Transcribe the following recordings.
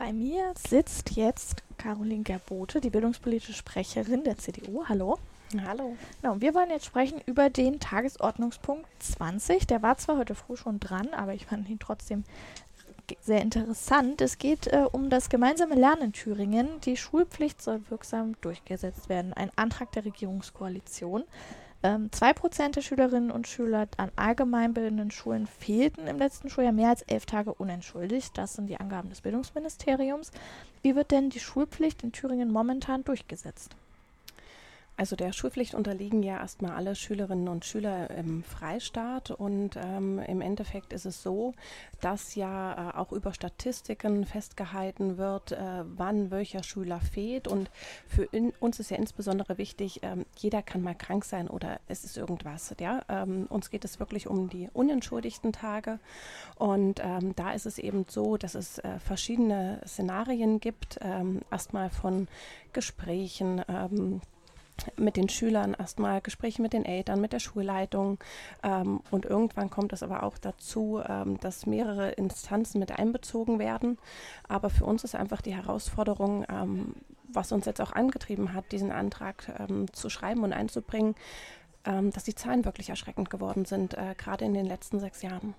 Bei mir sitzt jetzt Caroline Gerbote, die bildungspolitische Sprecherin der CDU. Hallo. Hallo. Genau, wir wollen jetzt sprechen über den Tagesordnungspunkt 20. Der war zwar heute früh schon dran, aber ich fand ihn trotzdem sehr interessant. Es geht um das gemeinsame Lernen in Thüringen. Die Schulpflicht soll wirksam durchgesetzt werden. Ein Antrag der Regierungskoalition. 2% der Schülerinnen und Schüler an allgemeinbildenden Schulen fehlten im letzten Schuljahr mehr als 11 Tage unentschuldigt. Das sind die Angaben des Bildungsministeriums. Wie wird denn die Schulpflicht in Thüringen momentan durchgesetzt? Also der Schulpflicht unterliegen ja erstmal alle Schülerinnen und Schüler im Freistaat und im Endeffekt ist es so, dass ja auch über Statistiken festgehalten wird, wann welcher Schüler fehlt, und für uns ist ja insbesondere wichtig, jeder kann mal krank sein oder es ist irgendwas. Ja? Uns geht es wirklich um die unentschuldigten Tage, und da ist es eben so, dass es verschiedene Szenarien gibt, erstmal von Gesprächen, mit den Schülern, erstmal Gespräche mit den Eltern, mit der Schulleitung, und irgendwann kommt es aber auch dazu, dass mehrere Instanzen mit einbezogen werden. Aber für uns ist einfach die Herausforderung, was uns jetzt auch angetrieben hat, diesen Antrag zu schreiben und einzubringen, dass die Zahlen wirklich erschreckend geworden sind, gerade in den letzten 6 Jahren.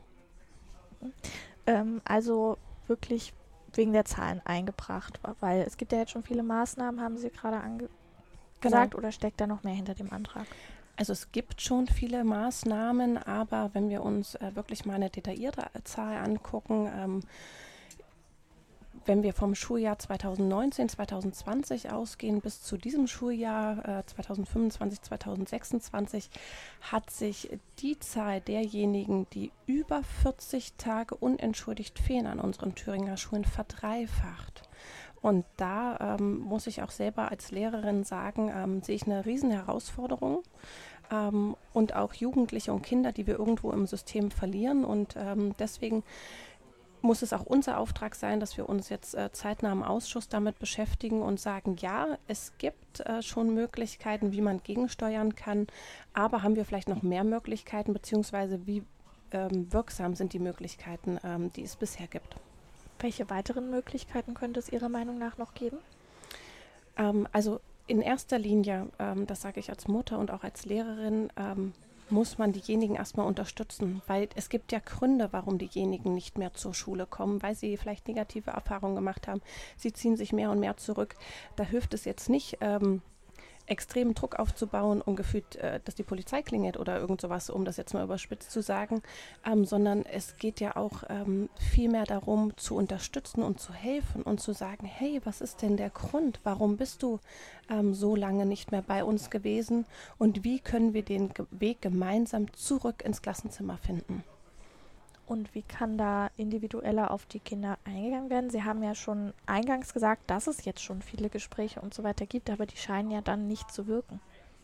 Also wirklich wegen der Zahlen eingebracht, weil es gibt ja jetzt schon viele Maßnahmen, haben Sie gerade gesagt, oder steckt da noch mehr hinter dem Antrag? Also es gibt schon viele Maßnahmen, aber wenn wir uns wirklich mal eine detaillierte Zahl angucken, wenn wir vom Schuljahr 2019/2020 ausgehen bis zu diesem Schuljahr 2025/2026, hat sich die Zahl derjenigen, die über 40 Tage unentschuldigt fehlen an unseren Thüringer Schulen, verdreifacht. Und da muss ich auch selber als Lehrerin sagen, sehe ich eine riesen Herausforderung, und auch Jugendliche und Kinder, die wir irgendwo im System verlieren. Und deswegen muss es auch unser Auftrag sein, dass wir uns jetzt zeitnah im Ausschuss damit beschäftigen und sagen, ja, es gibt schon Möglichkeiten, wie man gegensteuern kann, aber haben wir vielleicht noch mehr Möglichkeiten, beziehungsweise wie wirksam sind die Möglichkeiten, die es bisher gibt. Welche weiteren Möglichkeiten könnte es Ihrer Meinung nach noch geben? Also in erster Linie, das sage ich als Mutter und auch als Lehrerin, muss man diejenigen erstmal unterstützen, weil es gibt ja Gründe, warum diejenigen nicht mehr zur Schule kommen, weil sie vielleicht negative Erfahrungen gemacht haben. Sie ziehen sich mehr und mehr zurück. Da hilft es jetzt nicht, extremen Druck aufzubauen und gefühlt, dass die Polizei klingelt oder irgend sowas, um das jetzt mal überspitzt zu sagen, sondern es geht ja auch viel mehr darum, zu unterstützen und zu helfen und zu sagen, hey, was ist denn der Grund? Warum bist du so lange nicht mehr bei uns gewesen, und wie können wir den Weg gemeinsam zurück ins Klassenzimmer finden? Und wie kann da individueller auf die Kinder eingegangen werden? Sie haben ja schon eingangs gesagt, dass es jetzt schon viele Gespräche und so weiter gibt, aber die scheinen ja dann nicht zu wirken.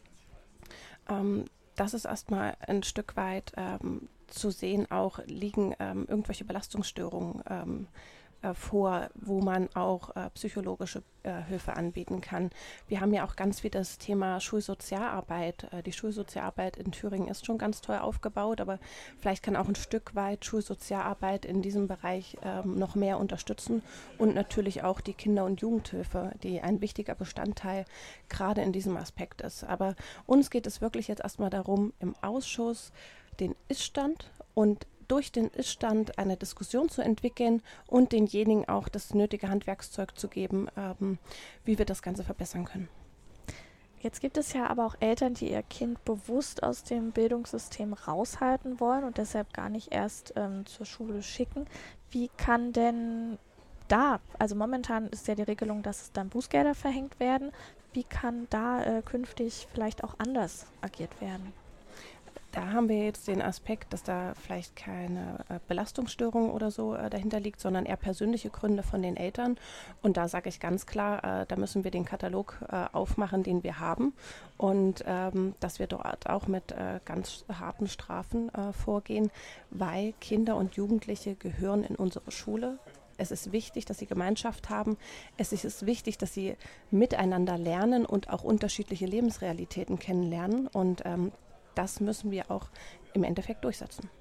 Das ist erstmal ein Stück weit zu sehen, auch liegen irgendwelche Belastungsstörungen vor, wo man auch psychologische Hilfe anbieten kann. Wir haben ja auch ganz viel das Thema Schulsozialarbeit. Die Schulsozialarbeit in Thüringen ist schon ganz toll aufgebaut, aber vielleicht kann auch ein Stück weit Schulsozialarbeit in diesem Bereich noch mehr unterstützen, und natürlich auch die Kinder- und Jugendhilfe, die ein wichtiger Bestandteil gerade in diesem Aspekt ist. Aber uns geht es wirklich jetzt erstmal darum, im Ausschuss den Ist-Stand und durch den Ist-Stand eine Diskussion zu entwickeln und denjenigen auch das nötige Handwerkszeug zu geben, wie wir das Ganze verbessern können. Jetzt gibt es ja aber auch Eltern, die ihr Kind bewusst aus dem Bildungssystem raushalten wollen und deshalb gar nicht erst zur Schule schicken. Wie kann denn da, also momentan ist ja die Regelung, dass es dann Bußgelder verhängt werden, wie kann da künftig vielleicht auch anders agiert werden? Da haben wir jetzt den Aspekt, dass da vielleicht keine Belastungsstörung oder so dahinter liegt, sondern eher persönliche Gründe von den Eltern. Und da sage ich ganz klar, da müssen wir den Katalog aufmachen, den wir haben. Und dass wir dort auch mit ganz harten Strafen vorgehen, weil Kinder und Jugendliche gehören in unsere Schule. Es ist wichtig, dass sie Gemeinschaft haben. Es ist wichtig, dass sie miteinander lernen und auch unterschiedliche Lebensrealitäten kennenlernen. Und das müssen wir auch im Endeffekt durchsetzen.